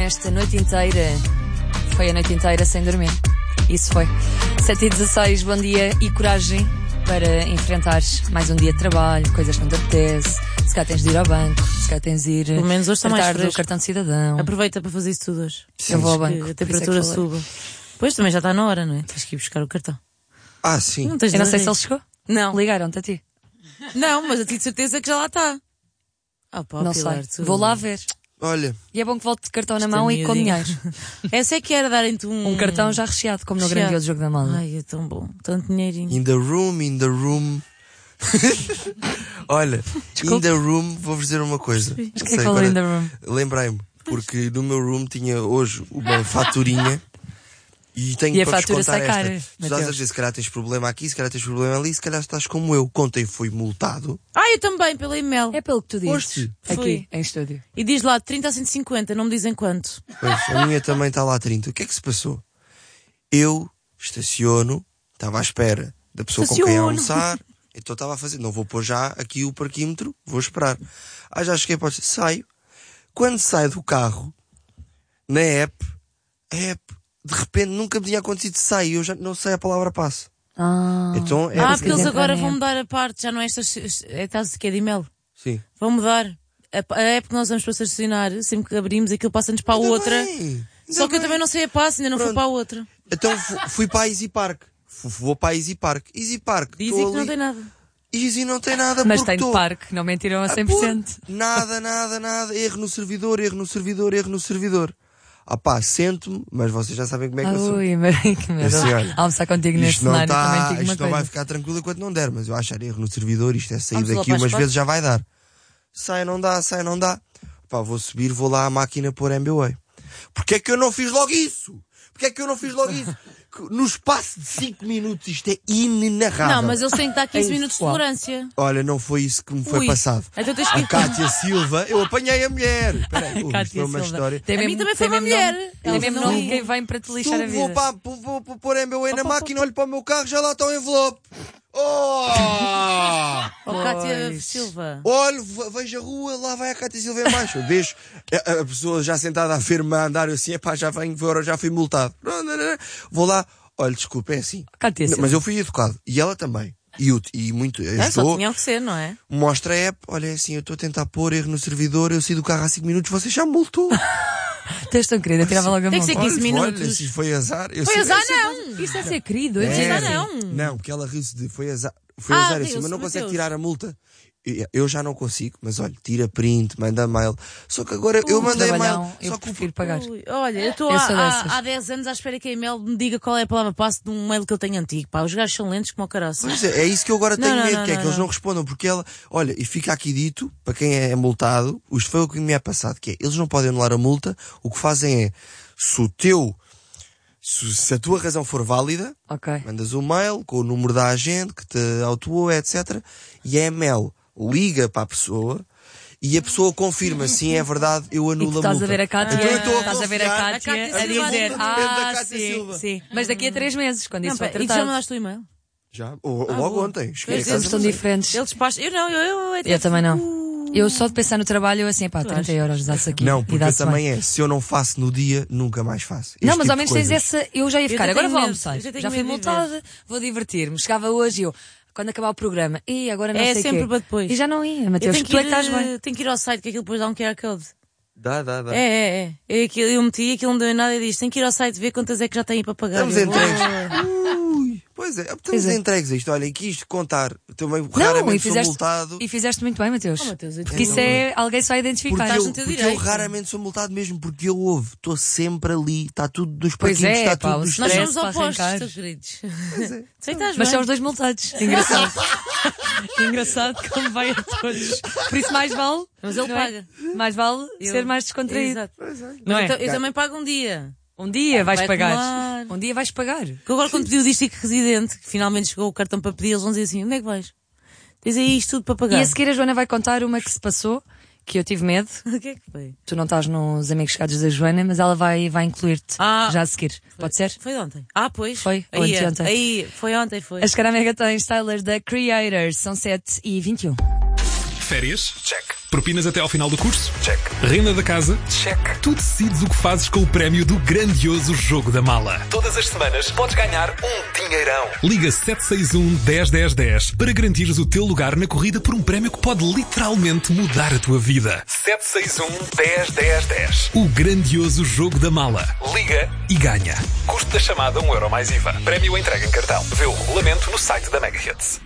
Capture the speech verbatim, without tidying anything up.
esta noite inteira. Foi a noite inteira sem dormir. Isso foi. sete e dezasseis, bom dia e coragem para enfrentar mais um dia de trabalho, coisas que não te apetece. Se calhar tens de ir ao banco, se calhar tens de ir Pelo menos hoje está mais tratar do fresco. cartão de cidadão. Aproveita para fazer isso tudo hoje. Eu vou ao banco. Que a por temperatura isso é que falei. suba. Pois também já está na hora, não é? Tens que ir buscar o cartão. Ah, sim. Não tens de Eu não sei se rir. ele chegou. Não. Ligaram-te a ti. Não, mas eu tenho de certeza que já lá está. Ah, pá, Não Pilar, sei. tu- Vou lá ver. Olha, E é bom que volte de cartão na Esta mão e com miudinha. dinheiro. Essa é que era darem-te um... Um cartão já recheado, como no Recheado. grandioso jogo da moda. Ai, é tão bom. Tanto dinheirinho. in the room, in the room. Olha, in the room, vou-vos dizer uma coisa. Mas Sei, que é que falou agora in the room? Lembrei-me, porque no meu room tinha hoje uma faturinha e tenho E a para vos fatura contar sai cara, esta. Tu estás a Mateus. dizer, se calhar tens problema aqui, se calhar tens problema ali, se calhar estás como eu. Contem, fui multado. Ah, eu também, pela e-mail. É pelo que tu dizes. Foste? Aqui, Fui. em estúdio. E diz lá, trinta a cento e cinquenta, não me dizem quanto. Pois, a minha também está lá trinta. O que é que se passou? Eu estaciono, estava à espera da pessoa com quem ia Estaciono. almoçar, então estava a fazer, não vou pôr já aqui o parquímetro, vou esperar. Ah, já cheguei, pode saio. Quando saio do carro, na app, a app, de repente nunca me tinha acontecido, sai, eu já não sei a palavra passe. Ah. Então, é Ah, porque porque eles entrar agora na vão app. mudar a parte, já não é estas... É tal que é de e-mail. Sim. Vão mudar. A, a app que nós usamos para estacionar, sempre que abrimos, aquilo passa-nos para a Ainda outra. bem, ainda Só que eu bem. também não sei a passe, ainda não fui Pronto. para a outra. Então fu- fui para a Easy Park. Fu- Vou para a Easy Park. Easy Park. Dizem estou que não ali. tem nada. Easy não tem nada Mas porque tem de estou- parque, não mentiram a Ah, cem por cento. pô, Nada, nada, nada. Erro no servidor, erro no servidor, erro no servidor. Ah pá, sento-me, mas vocês já sabem como é que eu sou. Ui, mas que medo. Assim, olha, Almoçar contigo neste Isto não, cenário também tá, digo uma isto não vai coisa. ficar tranquilo enquanto não der, mas eu achar erro no servidor, isto é sair Vamos lá daqui para as umas quatro. vezes já vai dar. Sai, não dá, sai, não dá. Pá, vou subir, vou lá à máquina pôr M B W A. Porquê é que eu não fiz logo isso? Porquê é que eu não fiz logo isso? No espaço de cinco minutos isto é inenarrável. Não, mas eles têm que dar quinze É minutos de isso. tolerância. Olha, não foi isso que me foi Ui. passado. Então tens que A ir... Cátia Silva, eu apanhei a mulher. Espera aí, uh, isto Cátia foi uma Silva. história. Tem A mim mesmo- também foi tem uma mesmo mulher. nome- Ela Tem mesmo não- nome de quem vem para te lixar a Subo, vou, vida. pá, vou, vou, vou pôr M B W A na Pá, pá, máquina, olho para o meu carro, já lá está o envelope. Oh! Oh, Cátia Pois. Silva. Olho, ve- vejo a rua, lá vai a Cátia Silva em baixo. Eu deixo a, a pessoa já sentada a ver-me a andar, eu assim, epá, já venho, agora já fui multado. Vou lá, olha, desculpa, é assim. Cátia Não, Silva. mas eu fui educado. E ela também. E, eu, e muito É, só ajudou. tinham que ser, não é? Mostra a app, olha, é assim, eu estou a tentar pôr erro no servidor, eu saí do carro há cinco minutos, você já me multou. Tu és tão querida, tirava logo a Tem mão. que ser quinze Olha, minutos. olha, assim, foi azar. Eu Foi sei- azar, eu sei- não! Isso é ser querido, é É. dizer azar, assim. não. Não, porque ela riu-se de foi azar. Foi Ah, azar assim, riu-se, mas não consegue Mateus. tirar a multa. Eu- Eu já não consigo, mas olha, tira print, manda mail. Só que agora eu mandei mail. Trabalhão, eu Só que o- prefiro pagar. Ui, olha, eu estou Eu há, sou há, dessas. há dez anos à espera que a e-mail me diga qual é a palavra passe de um mail que eu tenho antigo. Pá, os gajos são lentos como o caraço. Pois é, é isso que eu agora Não, tenho não, medo, não, que é não, que eles não. não respondam, porque ela, olha, e fica aqui dito, para quem é multado, isto foi o que me é passado, que é, eles não podem anular a multa, o que fazem é, se o teu, se, se a tua razão for válida, Ok. mandas um mail com o número da agente que te autuou, etcétera. E a M L liga para a pessoa e a pessoa confirma, sim, é verdade, eu E anulo tu a estás multa. a ver a Cátia, Então eu estou a estás a ver a confiar- Cátia A Cátia a Silva. dizer, Depende da ah, Cátia sim, Silva. sim. Mas daqui a três meses, quando Não, isso pá, for e tu já tratado. mandaste o e-mail? Já? Ou, Ah, logo boa. ontem. Cheguei a Pois, casa, Eles são mas- diferentes. Eles despacham. Eu não, eu, eu, Eu também não. Uh, Eu só de pensar no trabalho, eu assim, pá, Tu trinta euros dá-se aqui. Não, e porque eu dá-se também bem. é. Se eu não faço no dia, nunca mais faço. Não, Este mas tipo ao de menos tens coisas. essa. Eu já ia ficar, já agora tenho vou medo, almoçar. eu já tenho Já fui medo de multada, vou divertir-me. Chegava hoje e eu, quando acabar o programa, e agora não É sei sempre quê. para depois. E já não ia, Eu Mateus, tenho que, tu é ir, que estás bem. eh, tenho que ir ao site que aquilo depois dá um Q R Code. Dá, dá, dá. É, é, é. é aquilo, eu meti aquilo, não deu em nada e disse: tem que ir ao site ver quantas é que já tem aí para pagar. Estamos Eu vou- entregues. Ui, pois é, estamos Pois é. entregues a isto. Olha, e quis contar. Também Não, raramente e fizeste, sou multado. e fizeste muito bem, Mateus. Oh, Mateus, eu Porque te- isso é alguém só a Porque, identificar. Estás eu, no teu porque eu direito. raramente sou multado mesmo, porque eu ouvo. Estou sempre ali, está tudo dos Pois parquinhos, é, está pá, tudo o dos Nós stress somos para opostos, arrancar. teus queridos. Pois é. Sei, estás Mas bem. são os dois multados. Engraçado. Engraçado como vai a todos. Por isso mais vale. Mas ele não é? paga. Mais vale Eu- ser mais descontraído. Exato. Não é? Então, eu também pago um dia. Um dia vais Vai pagar. acumular. Um dia vais pagar. Porque agora quando pediu o District Residente, que finalmente chegou o cartão para pedir, eles vão dizer assim: onde é que vais? Tens aí isto tudo para pagar. E a seguir a Joana vai contar uma que se passou, que eu tive medo. O que é que foi? Tu não estás nos amigos chegados da Joana, mas ela vai, vai incluir-te Ah. já a seguir. Pode ser? Foi ontem. Ah, pois. Foi, ou Aí, anteontem. aí, foi ontem, foi. A chegar à Mega tem stylers da Creators. São sete e vinte e um. Férias? Check. Propinas até ao final do curso? Check. Renda da casa? Check. Tu decides o que fazes com o prémio do grandioso Jogo da Mala. Todas as semanas podes ganhar um dinheirão. Liga sete seis um, dez, dez, dez para garantires o teu lugar na corrida por um prémio que pode literalmente mudar a tua vida. sete seis um, dez, dez, dez. O grandioso Jogo da Mala. Liga e ganha. Custo da chamada um euro mais I V A. Prémio entregue em cartão. Vê o regulamento no site da Mega Hits.